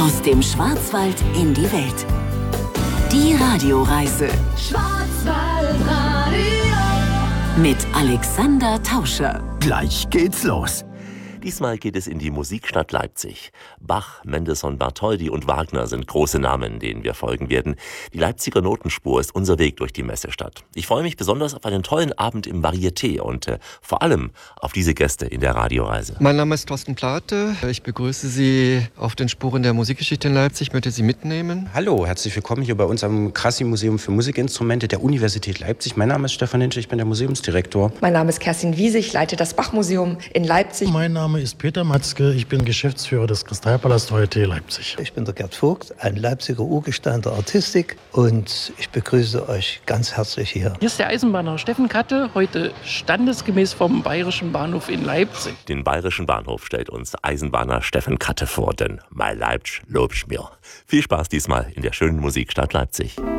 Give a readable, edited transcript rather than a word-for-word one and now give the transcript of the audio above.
Aus dem Schwarzwald in die Welt. Die Radioreise. Schwarzwaldradio. Mit Alexander Tauscher. Gleich geht's los. Diesmal geht es in die Musikstadt Leipzig. Bach, Mendelssohn, Bartholdy und Wagner sind große Namen, denen wir folgen werden. Die Leipziger Notenspur ist unser Weg durch die Messestadt. Ich freue mich besonders auf einen tollen Abend im Varieté und vor allem auf diese Gäste in der Radioreise. Mein Name ist Thorsten Plate. Ich begrüße Sie auf den Spuren der Musikgeschichte in Leipzig. Ich möchte Sie mitnehmen. Hallo, herzlich willkommen hier bei uns am Krassi-Museum für Musikinstrumente der Universität Leipzig. Mein Name ist Stefan Hinsch, ich bin der Museumsdirektor. Mein Name ist Kerstin Wiese, ich leite das Bach-Museum in Leipzig. Mein Name ist Peter Matzke, ich bin Geschäftsführer des Kristallpalast Varieté Leipzig. Ich bin der Gerd Vogt, ein Leipziger Urgestein der Artistik und ich begrüße euch ganz herzlich hier. Hier ist der Eisenbahner Steffen Katte, heute standesgemäß vom Bayerischen Bahnhof in Leipzig. Den Bayerischen Bahnhof stellt uns Eisenbahner Steffen Katte vor, denn mein Leipzig lobst mir. Viel Spaß diesmal in der schönen Musikstadt Leipzig.